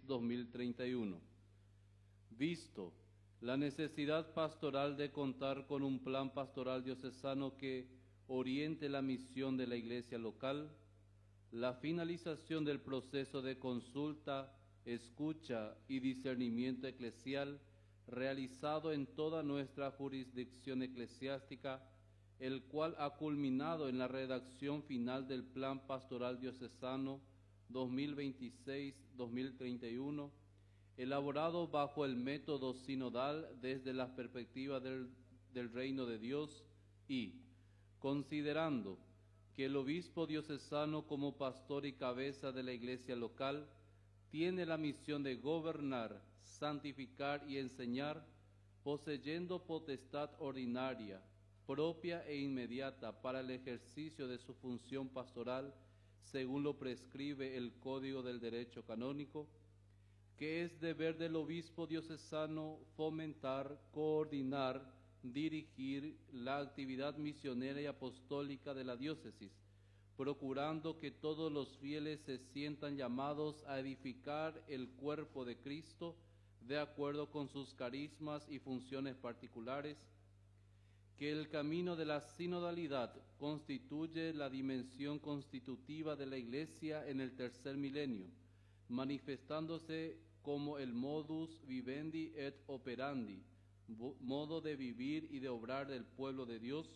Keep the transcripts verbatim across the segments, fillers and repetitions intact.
dos mil treinta y uno. Visto la necesidad pastoral de contar con un plan pastoral diocesano que oriente la misión de la Iglesia local, la finalización del proceso de consulta, escucha y discernimiento eclesial realizado en toda nuestra jurisdicción eclesiástica, el cual ha culminado en la redacción final del Plan Pastoral Diocesano dos mil veintiséis a dos mil treinta y uno, elaborado bajo el método sinodal desde la perspectiva del, del Reino de Dios y, considerando que el obispo diocesano como pastor y cabeza de la Iglesia local tiene la misión de gobernar, santificar y enseñar, poseyendo potestad ordinaria, propia e inmediata para el ejercicio de su función pastoral, según lo prescribe el Código del Derecho Canónico, que es deber del obispo diocesano fomentar, coordinar, dirigir la actividad misionera y apostólica de la diócesis, procurando que todos los fieles se sientan llamados a edificar el cuerpo de Cristo de acuerdo con sus carismas y funciones particulares, que el camino de la sinodalidad constituye la dimensión constitutiva de la Iglesia en el tercer milenio, manifestándose como el modus vivendi et operandi, modo de vivir y de obrar del pueblo de Dios,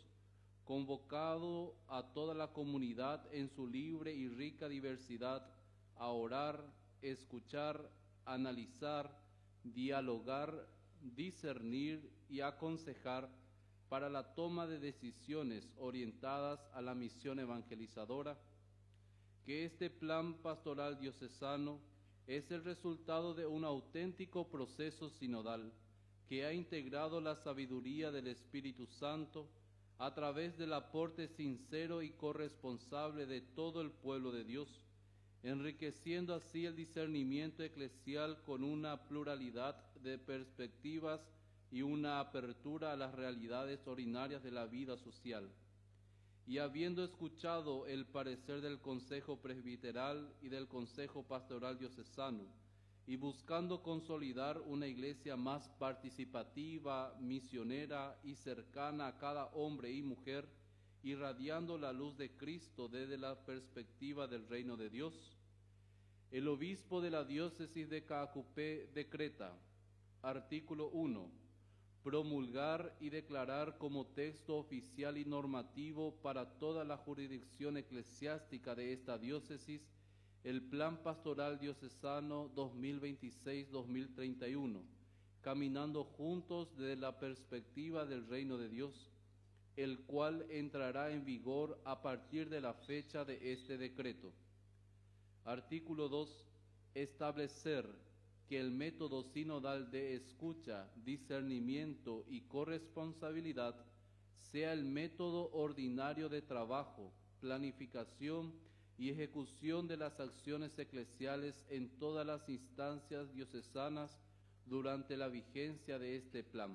convocado a toda la comunidad en su libre y rica diversidad a orar, escuchar, analizar, dialogar, discernir y aconsejar para la toma de decisiones orientadas a la misión evangelizadora, que este plan pastoral diocesano es el resultado de un auténtico proceso sinodal que ha integrado la sabiduría del Espíritu Santo a través del aporte sincero y corresponsable de todo el pueblo de Dios, enriqueciendo así el discernimiento eclesial con una pluralidad de perspectivas y una apertura a las realidades ordinarias de la vida social. Y habiendo escuchado el parecer del Consejo Presbiteral y del Consejo Pastoral Diocesano, y buscando consolidar una iglesia más participativa, misionera y cercana a cada hombre y mujer, irradiando la luz de Cristo desde la perspectiva del reino de Dios, el obispo de la diócesis de Caacupé decreta, artículo uno, promulgar y declarar como texto oficial y normativo para toda la jurisdicción eclesiástica de esta diócesis el Plan Pastoral Diocesano dos mil veintiséis a dos mil treinta y uno, caminando juntos desde la perspectiva del reino de Dios, el cual entrará en vigor a partir de la fecha de este decreto. Artículo dos. Establecer que el método sinodal de escucha, discernimiento y corresponsabilidad sea el método ordinario de trabajo, planificación y ejecución de las acciones eclesiales en todas las instancias diocesanas durante la vigencia de este plan.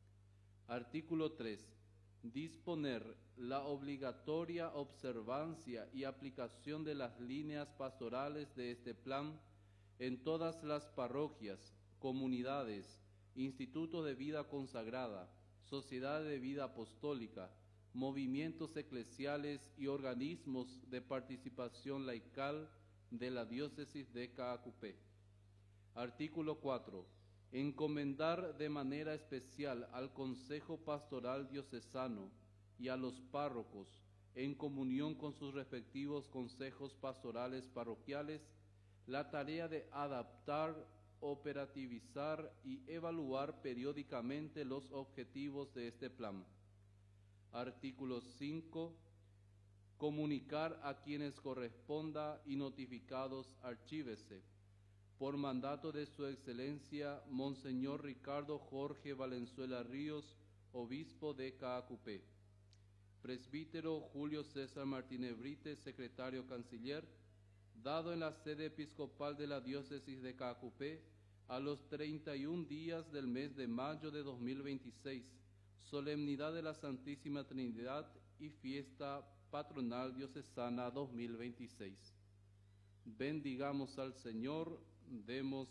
Artículo tres. Disponer la obligatoria observancia y aplicación de las líneas pastorales de este plan en todas las parroquias, comunidades, institutos de vida consagrada, sociedades de vida apostólica, movimientos eclesiales y organismos de participación laical de la diócesis de Caacupé. Artículo cuatro. Encomendar de manera especial al Consejo Pastoral Diocesano y a los párrocos, en comunión con sus respectivos consejos pastorales parroquiales, la tarea de adaptar, operativizar y evaluar periódicamente los objetivos de este plan. Artículo cinco. Comunicar a quienes corresponda y notificados archívese. Por mandato de Su Excelencia, Monseñor Ricardo Jorge Valenzuela Ríos, Obispo de Caacupé. Presbítero Julio César Martínez Brite, Secretario Canciller, dado en la sede episcopal de la diócesis de Caacupé a los treinta y un días del mes de mayo de dos mil veintiséis, solemnidad de la Santísima Trinidad y fiesta patronal diocesana dos mil veintiséis. Bendigamos al Señor, demos